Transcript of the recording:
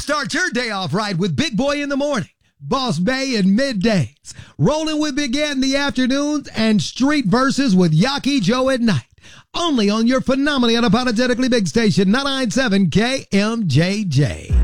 Start your day off right with Big Boy in the morning, Boss Bay in middays, Rolling with Big Ed in the afternoons, and Street Verses with Yaki Joe at night. Only on your phenomenally unapologetically big station, 997 KMJJ.